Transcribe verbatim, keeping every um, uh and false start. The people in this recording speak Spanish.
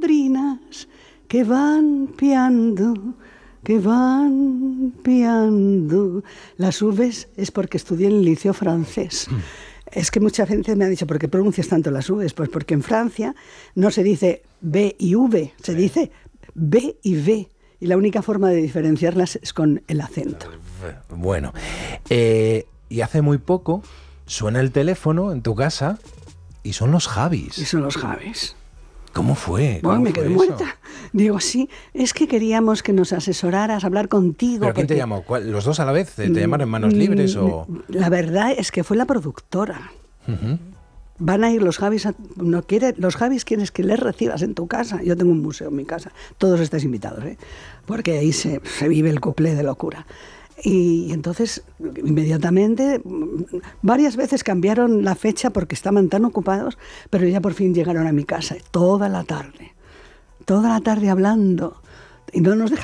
golondrinas que van piando, que van piando. Las V's es porque estudié en el liceo francés. Mm. Es que mucha gente me ha dicho, ¿por qué pronuncias tanto las V's? Pues porque en Francia no se dice B y V, se sí. dice B y V. Y la única forma de diferenciarlas es con el acento. Bueno, eh, y hace muy poco suena el teléfono en tu casa y son los Javis. Y son los Javis. ¿Cómo fue? Bueno, ¿Cómo me fue quedé eso? muerta. Digo, sí, es que queríamos que nos asesoraras, hablar contigo. ¿Pero quién porque... te llamó? ¿Los dos a la vez? ¿Te llamaron en manos libres o...? La verdad es que fue la productora. Uh-huh. Van a ir los Javis, a, no quiere, los Javis quieres que les recibas en tu casa. Yo tengo un museo en mi casa, todos estáis invitados, ¿eh? Porque ahí se, se vive el cuplé de locura. Y entonces, inmediatamente, varias veces cambiaron la fecha porque estaban tan ocupados, pero ya por fin llegaron a mi casa, toda la tarde, toda la tarde hablando. Y no nos dejaban